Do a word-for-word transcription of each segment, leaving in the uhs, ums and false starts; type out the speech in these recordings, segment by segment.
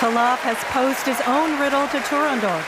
Khalaf has posed his own riddle to Turandot.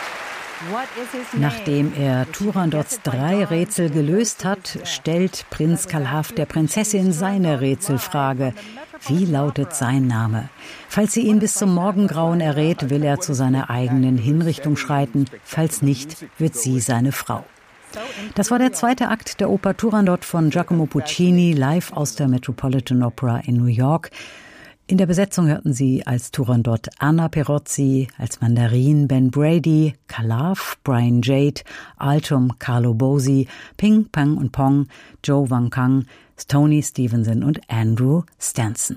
Nachdem er Turandots drei Rätsel gelöst hat, stellt Prinz Khalaf der Prinzessin seine Rätselfrage. Wie lautet sein Name? Falls sie ihn bis zum Morgengrauen errät, will er zu seiner eigenen Hinrichtung schreiten. Falls nicht, wird sie seine Frau. Das war der zweite Akt der Oper Turandot von Giacomo Puccini, live aus der Metropolitan Opera in New York. In der Besetzung hörten Sie als Turandot Anna Perozzi, als Mandarin Ben Brady, Khalaf, Brian Jade, Altum, Carlo Bosi, Ping, Pang und Pong, Joe Wang Kang, Tony Stevenson und Andrew Stanson.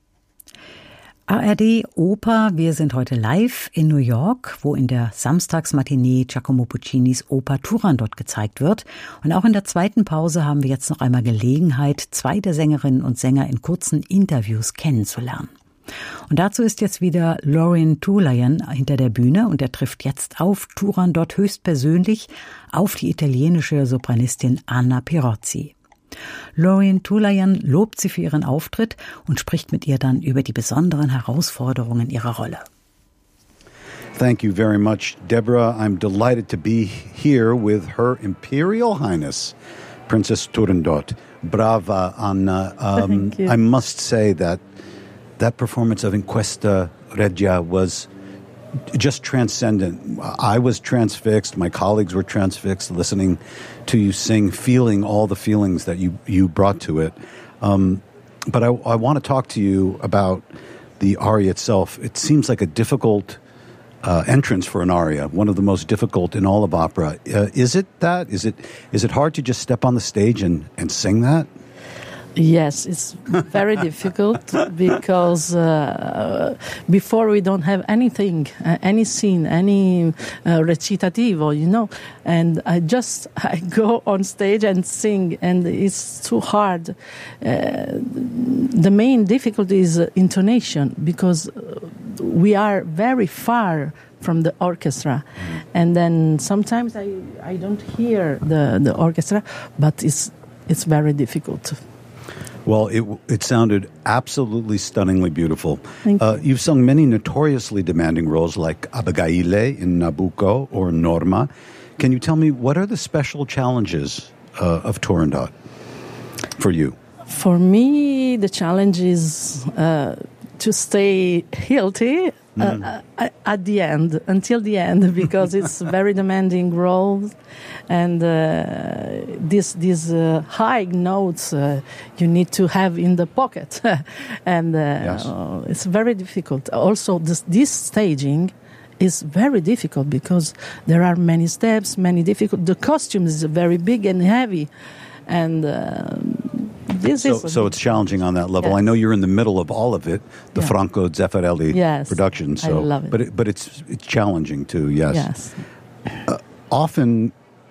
A R D Oper, wir sind heute live in New York, wo in der Samstagsmatinee Giacomo Puccinis Oper Turandot gezeigt wird. Und auch in der zweiten Pause haben wir jetzt noch einmal Gelegenheit, zwei der Sängerinnen und Sänger in kurzen Interviews kennenzulernen. Und dazu ist jetzt wieder Lorien Toulayan hinter der Bühne und er trifft jetzt auf Turandot höchstpersönlich auf die italienische Sopranistin Anna Perozzi. Lorien Toulayan lobt sie für ihren Auftritt und spricht mit ihr dann über die besonderen Herausforderungen ihrer Rolle. Thank you very much, Deborah. I'm delighted to be here with Her Imperial Highness, Princess Turandot. Brava, Anna. Um, Thank you. I must say that that performance of Inquesta Regia was just transcendent. I was transfixed. My colleagues were transfixed, listening to you sing, feeling all the feelings that you, you brought to it. Um, but I, I want to talk to you about the aria itself. It seems like a difficult uh, entrance for an aria, one of the most difficult in all of opera. Uh, is it that? Is it is it hard to just step on the stage and, and sing that? Yes, it's very difficult because uh, before we don't have anything, uh, any scene, any uh, recitativo, you know, and I just I go on stage and sing, and it's too hard. Uh, the main difficulty is intonation because we are very far from the orchestra, and then sometimes I I don't hear the the orchestra, but it's it's very difficult. Well, it it sounded absolutely stunningly beautiful. Thank you. Uh, you've sung many notoriously demanding roles like Abigaile in Nabucco or Norma. Can you tell me what are the special challenges uh, of Turandot for you? For me, the challenge is uh, to stay healthy Mm. uh, uh, at the end, until the end, because it's very demanding role, and uh, this these uh, high notes uh, you need to have in the pocket, and uh, Yes. uh, it's very difficult. Also, this, this staging is very difficult because there are many steps, many difficult. The costume is very big and heavy, and. Uh, This So, is so it's challenging on that level. Yes. I know you're in the middle of all of it, the Yeah. Franco Zeffirelli Yes, production. So, I love it. But it, but it's it's challenging too. Yes. Yes. Uh, often,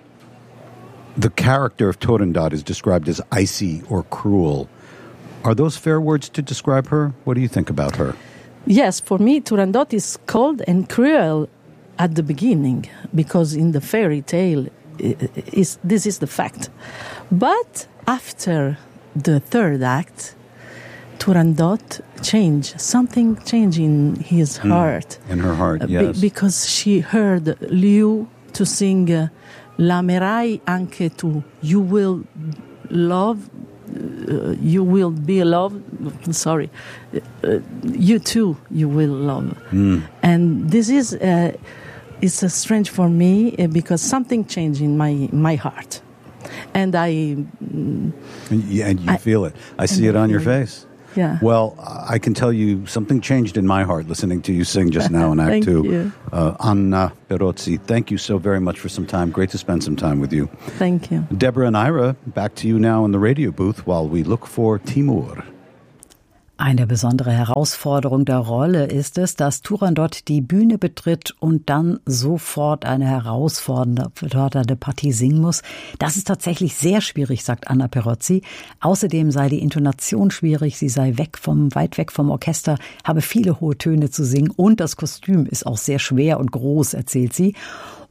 the character of Turandot is described as icy or cruel. Are those fair words to describe her? What do you think about her? Yes, for me, Turandot is cold and cruel at the beginning because in the fairy tale, i- is this is the fact. But after the third act, Turandot changed, something changed in his heart. In her heart, Uh, be- yes. because she heard Liu to sing uh, L'amerai anche tu, you will love, uh, you will be loved, sorry, uh, you too, you will love. Mm. And this is, uh, it's uh, strange for me uh, because something changed in my, my heart. And I... mm, And you, and you I- feel it. I see it I on your feel it. face. Yeah. Well, I can tell you something changed in my heart listening to you sing just now in Act Thank Two. you. Uh, Anna Perozzi, thank you so very much for some time. Great to spend some time with you. Thank you. Deborah and Ira, back to you now in the radio booth while we look for Timur. Eine besondere Herausforderung der Rolle ist es, dass Turandot die Bühne betritt und dann sofort eine herausfordernde Partie singen muss. Das ist tatsächlich sehr schwierig, sagt Anna Perozzi. Außerdem sei die Intonation schwierig, sie sei weg vom, weit weg vom Orchester, habe viele hohe Töne zu singen und das Kostüm ist auch sehr schwer und groß, erzählt sie.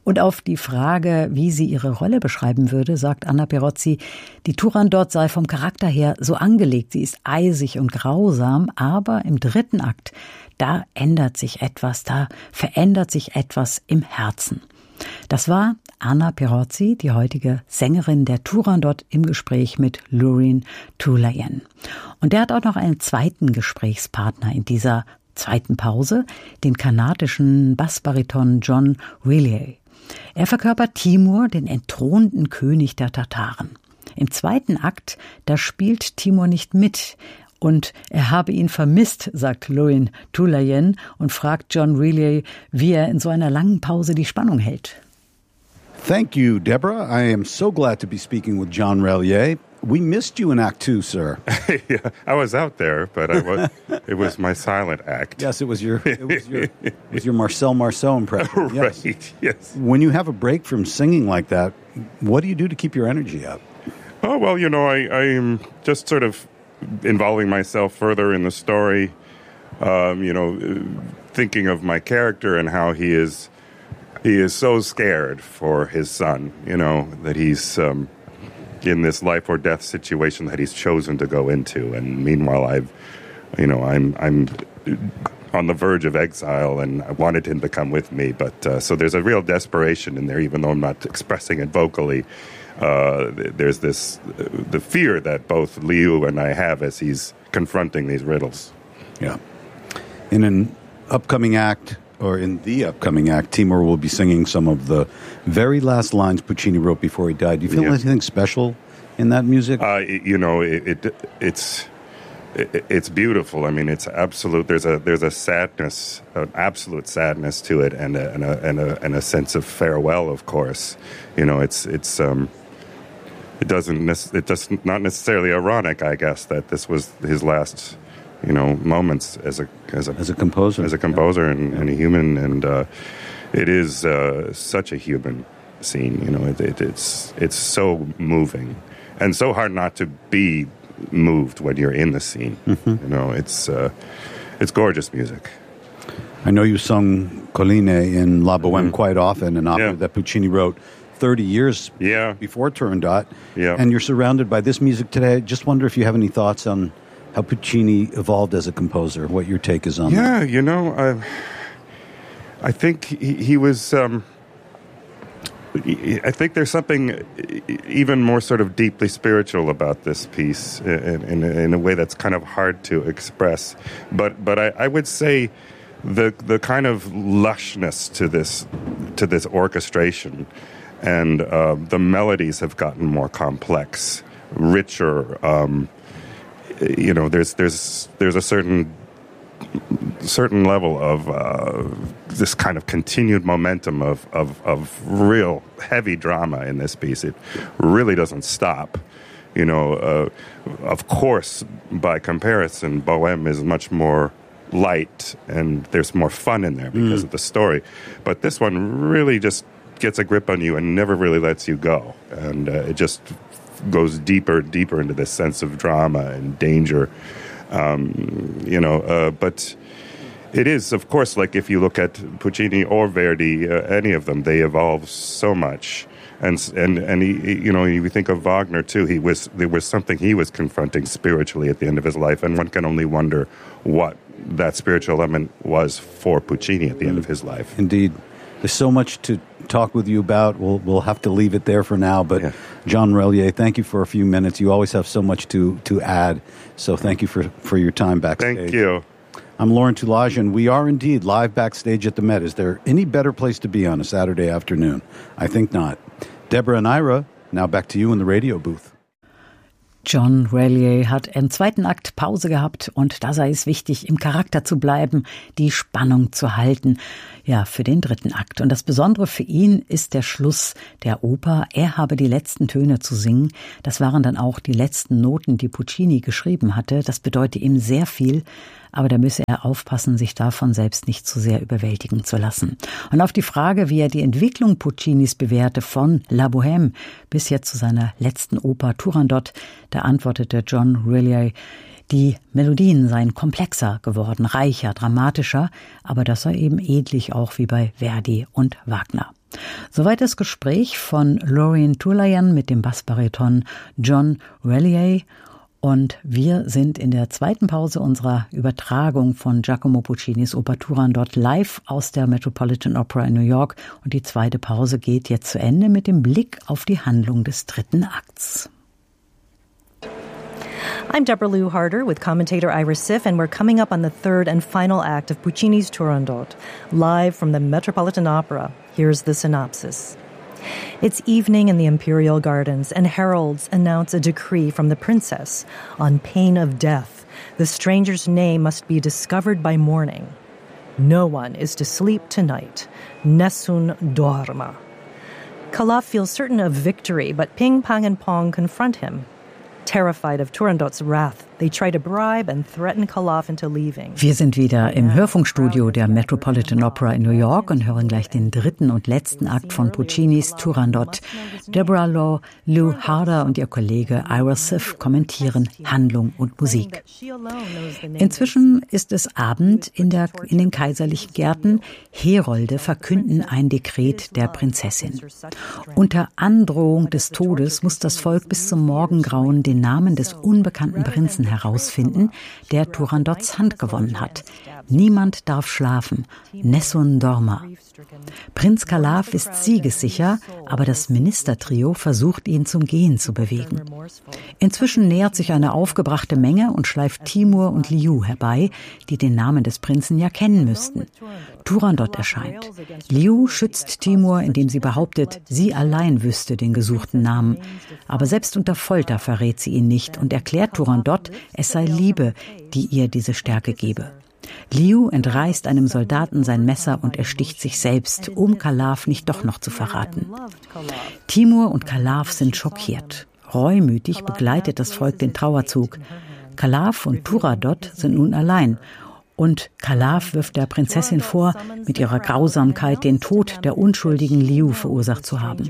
Und auf die Frage, wie sie ihre Rolle beschreiben würde, sagt Anna Perozzi, die Turandot sei vom Charakter her so angelegt, sie ist eisig und grausam, aber im dritten Akt, da ändert sich etwas, da verändert sich etwas im Herzen. Das war Anna Perozzi, die heutige Sängerin der Turandot, im Gespräch mit Lorin Tulayen. Und der hat auch noch einen zweiten Gesprächspartner in dieser zweiten Pause, den kanadischen Bassbariton John Riley. Er verkörpert Timur, den entthronten König der Tataren. Im zweiten Akt, da spielt Timur nicht mit und er habe ihn vermisst, sagt Lorin Tulayen und fragt John Riley, wie er in so einer langen Pause die Spannung hält. Thank you, Deborah. I am so glad to be speaking with John Relier. We missed you in Act Two, sir. Yeah, I was out there, but I was, it was my silent act. Yes, it was your it was your, it was your Marcel Marceau impression. Yes. Right, yes. When you have a break from singing like that, what do you do to keep your energy up? Oh, well, you know, I, I am just sort of involving myself further in the story, um, you know, thinking of my character and how he is he is so scared for his son, you know, that he's um, in this life or death situation that he's chosen to go into. And meanwhile, I've, you know, I'm I'm on the verge of exile, and I wanted him to come with me. But uh, so there's a real desperation in there, even though I'm not expressing it vocally. Uh, there's this uh, the fear that both Liu and I have as he's confronting these riddles. Yeah. In an upcoming act, or in the upcoming act, Timur will be singing some of the very last lines Puccini wrote before he died. Do you feel Yeah. anything special in that music? Uh, it- you know, it, it it's it, it's beautiful. I mean, it's absolute. There's a there's a sadness, an absolute sadness to it, and a and a and a, and a sense of farewell. Of course, you know, it's it's um, it doesn't nec- it does not necessarily ironic, I guess, that this was his last, you know, moments as a as a As a composer. as a composer and, and a human, and uh, it is uh, such a human scene. You know, it, it, it's it's so moving and so hard not to be moved when you're in the scene. Mm-hmm. You know, it's uh, it's gorgeous music. I know you sung Colline in La Boheme quite often, an opera Yeah. that Puccini wrote thirty years Yeah. before Turandot. Yeah. And you're surrounded by this music today. Just wonder if you have any thoughts on how Puccini evolved as a composer, what your take is on that. Yeah, you know, I, I think he, he was. Um, I think there's something even more sort of deeply spiritual about this piece, in, in, in a way that's kind of hard to express. But but I, I would say the the kind of lushness to this to this orchestration, and uh, the melodies have gotten more complex, richer. Um, you know, there's there's there's a certain certain level of uh, this kind of continued momentum of, of, of real heavy drama in this piece. It really doesn't stop. You know, uh, of course, by comparison, Bohème is much more light and there's more fun in there because Mm. of the story. But this one really just gets a grip on you and never really lets you go. And uh, it just goes deeper and deeper into this sense of drama and danger. Um, you know, uh, but it is, of course, like if you look at Puccini or Verdi, uh, any of them, they evolve so much. And and and he, he- you know, you think of Wagner too. He was there was something he was confronting spiritually at the end of his life, and one can only wonder what that spiritual element was for Puccini at the end of his life. Indeed. There's so much to talk with you about. We'll we'll have to leave it there for now. But Yeah. John Relier, thank you for a few minutes. You always have so much to, to add. So thank you for, for your time backstage. Thank you. I'm Lauren Toulage, and we are indeed live backstage at the Met. Is there any better place to be on a Saturday afternoon? I think not. Deborah and Ira, now back to you in the radio booth. John Relier hat im zweiten Akt Pause gehabt und da sei es wichtig, im Charakter zu bleiben, die Spannung zu halten, ja, für den dritten Akt. Und das Besondere für ihn ist der Schluss der Oper. Er habe die letzten Töne zu singen. Das waren dann auch die letzten Noten, die Puccini geschrieben hatte. Das bedeutet ihm sehr viel, aber da müsse er aufpassen, sich davon selbst nicht zu sehr überwältigen zu lassen. Und auf die Frage, wie er die Entwicklung Puccinis bewährte von La Bohème bis jetzt zu seiner letzten Oper Turandot, da antwortete John Relier: Die Melodien seien komplexer geworden, reicher, dramatischer, aber das sei eben ähnlich auch wie bei Verdi und Wagner. Soweit das Gespräch von Lorien Toulayan mit dem Bassbariton John Relier. Und wir sind in der zweiten Pause unserer Übertragung von Giacomo Puccinis Oper Turandot live aus der Metropolitan Opera in New York. Und die zweite Pause geht jetzt zu Ende mit dem Blick auf die Handlung des dritten Akts. I'm Deborah Lou Harder with commentator Ira Siff, and we're coming up on the third and final act of Puccini's Turandot, live from the Metropolitan Opera. Here's the synopsis. It's evening in the imperial gardens, and heralds announce a decree from the princess. On pain of death, the stranger's name must be discovered by morning. No one is to sleep tonight. Nessun dorma. Calaf feels certain of victory, but Ping, Pang, and Pong confront him. Terrified of Turandot's wrath, they try to bribe and threaten Calaf into leaving. Wir sind wieder im Hörfunkstudio der Metropolitan Opera in New York und hören gleich den dritten und letzten Akt von Puccinis Turandot. Deborah Law, Lou Harder und ihr Kollege Ira Siff kommentieren Handlung und Musik. Inzwischen ist es Abend in, der, in den kaiserlichen Gärten. Herolde verkünden ein Dekret der Prinzessin. Unter Androhung des Todes muss das Volk bis zum Morgengrauen den Namen des unbekannten Prinzen herausfinden, der Turandots Hand gewonnen hat. Niemand darf schlafen. Nessun dorma. Prinz Calaf ist siegessicher, aber das Ministertrio versucht, ihn zum Gehen zu bewegen. Inzwischen nähert sich eine aufgebrachte Menge und schleift Timur und Liu herbei, die den Namen des Prinzen ja kennen müssten. Turandot erscheint. Liu schützt Timur, indem sie behauptet, sie allein wüsste den gesuchten Namen. Aber selbst unter Folter verrät sie ihn nicht und erklärt Turandot, es sei Liebe, die ihr diese Stärke gebe. Liu entreißt einem Soldaten sein Messer und ersticht sich selbst, um Calaf nicht doch noch zu verraten. Timur und Calaf sind schockiert. Reumütig begleitet das Volk den Trauerzug. Calaf und Turandot sind nun allein. Und Calaf wirft der Prinzessin vor, mit ihrer Grausamkeit den Tod der unschuldigen Liu verursacht zu haben.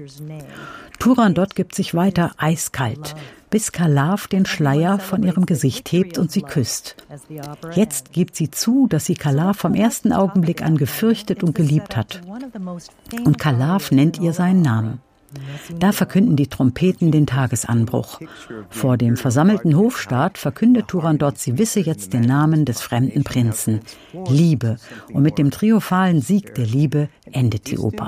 Turandot gibt sich weiter eiskalt, bis Calaf den Schleier von ihrem Gesicht hebt und sie küsst. Jetzt gibt sie zu, dass sie Calaf vom ersten Augenblick an gefürchtet und geliebt hat. Und Calaf nennt ihr seinen Namen. Da verkünden die Trompeten den Tagesanbruch. Vor dem versammelten Hofstaat verkündet Turandot, sie wisse jetzt den Namen des fremden Prinzen. Liebe. Und mit dem triumphalen Sieg der Liebe endet die Oper.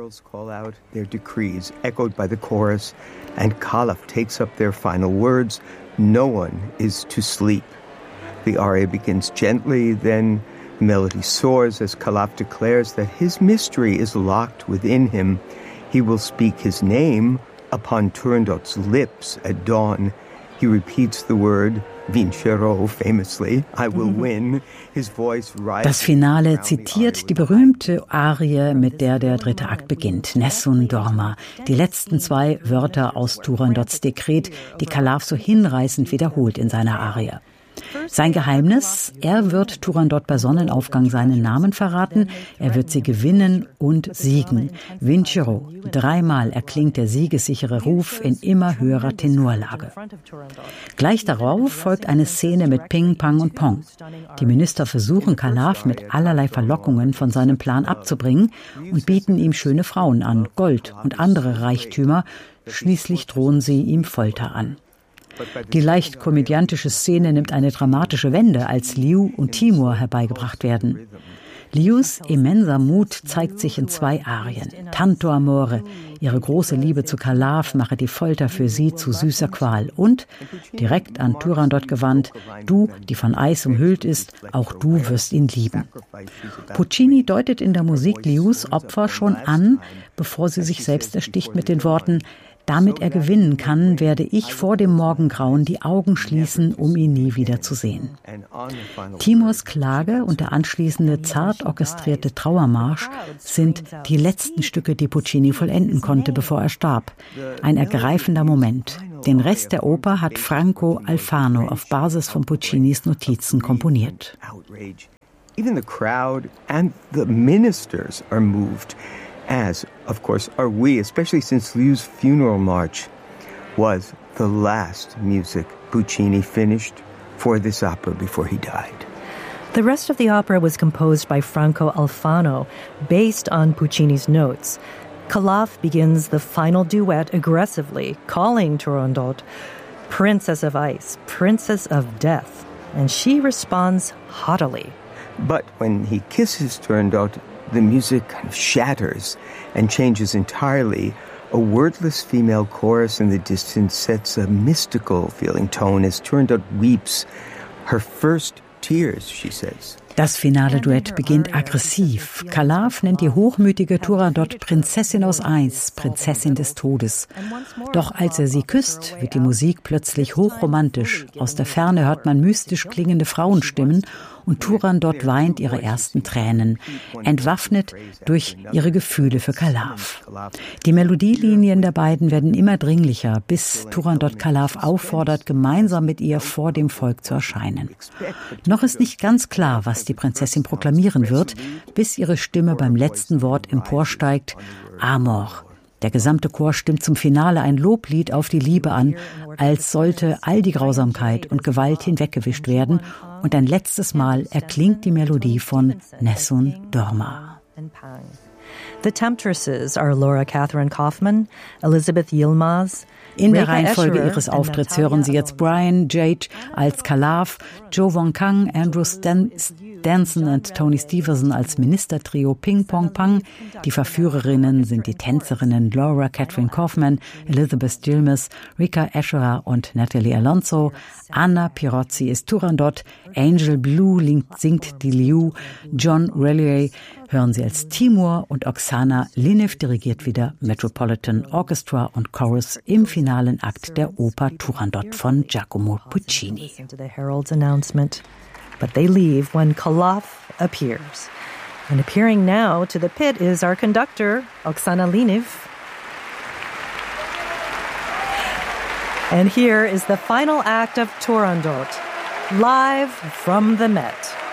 And Calaf takes up their final words, no one is to sleep. The aria begins gently, then the melody soars as Calaf declares that his mystery is locked within him. He will speak his name upon Turandot's lips at dawn. He repeats the word Vincero, famously, I will win. His voice rises. Das Finale zitiert die berühmte Arie, mit der der dritte Akt beginnt, Nessun dorma. Die letzten zwei Wörter aus Turandots Dekret, die Calaf so hinreißend wiederholt in seiner Arie. Sein Geheimnis, er wird Turandot bei Sonnenaufgang seinen Namen verraten, er wird sie gewinnen und siegen. Vincero, dreimal erklingt der siegessichere Ruf in immer höherer Tenorlage. Gleich darauf folgt eine Szene mit Ping, Pang und Pong. Die Minister versuchen Calaf mit allerlei Verlockungen von seinem Plan abzubringen und bieten ihm schöne Frauen an, Gold und andere Reichtümer, schließlich drohen sie ihm Folter an. Die leicht komödiantische Szene nimmt eine dramatische Wende, als Liu und Timur herbeigebracht werden. Lius immenser Mut zeigt sich in zwei Arien. Tanto Amore, ihre große Liebe zu Calaf mache die Folter für sie zu süßer Qual. Und, direkt an Turandot gewandt, du, die von Eis umhüllt ist, auch du wirst ihn lieben. Puccini deutet in der Musik Lius Opfer schon an, bevor sie sich selbst ersticht mit den Worten: Damit er gewinnen kann, werde ich vor dem Morgengrauen die Augen schließen, um ihn nie wieder zu sehen. Timurs Klage und der anschließende zart orchestrierte Trauermarsch sind die letzten Stücke, die Puccini vollenden konnte, bevor er starb. Ein ergreifender Moment. Den Rest der Oper hat Franco Alfano auf Basis von Puccinis Notizen komponiert. Even the crowd and the ministers are moved. As, of course, are we, especially since Liu's funeral march was the last music Puccini finished for this opera before he died. The rest of the opera was composed by Franco Alfano, based on Puccini's notes. Calaf begins the final duet aggressively, calling Turandot Princess of Ice, Princess of Death, and she responds haughtily. But when he kisses Turandot, the music kind of shatters and changes entirely. A wordless female chorus in the distance sets a mystical feeling tone as Turandot weeps her first tears, she says. Das finale Duett beginnt aggressiv. Calaf nennt die hochmütige Turandot Prinzessin aus Eis, Prinzessin des Todes. Doch als er sie küsst, wird die Musik plötzlich hochromantisch. Aus der Ferne hört man mystisch klingende Frauenstimmen und Turandot weint ihre ersten Tränen, entwaffnet durch ihre Gefühle für Calaf. Die Melodielinien der beiden werden immer dringlicher, bis Turandot Calaf auffordert, gemeinsam mit ihr vor dem Volk zu erscheinen. Noch ist nicht ganz klar, was die Prinzessin proklamieren wird, bis ihre Stimme beim letzten Wort emporsteigt: Amor. Der gesamte Chor stimmt zum Finale ein Loblied auf die Liebe an, als sollte all die Grausamkeit und Gewalt hinweggewischt werden, und ein letztes Mal erklingt die Melodie von Nessun Dorma. The Temptresses are Laura Catherine Kaufman, Elizabeth Yilmaz. In der Reihenfolge ihres Auftritts hören Sie jetzt Brian Jage als Calaf, Jo Wong Kang, Andrew Stan- Stanson und Tony Stevenson als Ministertrio Ping Pong Pang. Die Verführerinnen sind die Tänzerinnen Laura Catherine Kaufman, Elizabeth Yilmaz, Rika Asherer und Natalie Alonso. Anna Pirozzi ist Turandot, Angel Blue singt die Liu, John Relier hören Sie als Timur und Oksana Linev dirigiert wieder Metropolitan Orchestra und Chorus im finalen Akt der Oper Turandot von Giacomo Puccini. The herald's announcement, but they leave when Calaf appears. And appearing now to the pit is our conductor, Oksana Linev. And here is the final act of Turandot, live from the Met.